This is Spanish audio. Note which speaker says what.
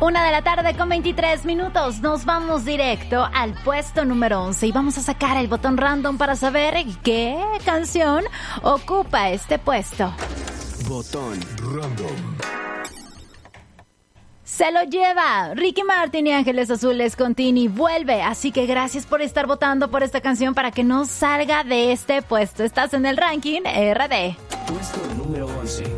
Speaker 1: 1:23 p.m. Nos vamos directo al puesto número 11 y vamos a sacar el botón random para saber qué canción ocupa este puesto.
Speaker 2: Botón random.
Speaker 1: Se lo lleva Ricky Martin y Ángeles Azules con Tini. Vuelve, así que gracias por estar votando por esta canción para que no salga de este puesto. Estás en el ranking RD.
Speaker 2: Puesto número 11.